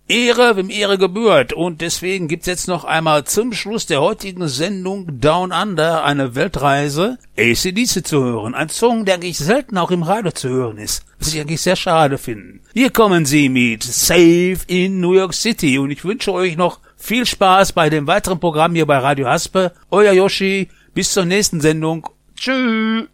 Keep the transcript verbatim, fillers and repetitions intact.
Ehre, wem Ehre gebührt. Und deswegen gibt's jetzt noch einmal zum Schluss der heutigen Sendung Down Under eine Weltreise A C D C zu hören. Ein Song, der eigentlich selten auch im Radio zu hören ist. Was ich eigentlich sehr schade finde. Hier kommen sie mit Safe in New York City. Und ich wünsche euch noch viel Spaß bei dem weiteren Programm hier bei Radio Haspe. Euer Yoshi. Bis zur nächsten Sendung. Tschüss.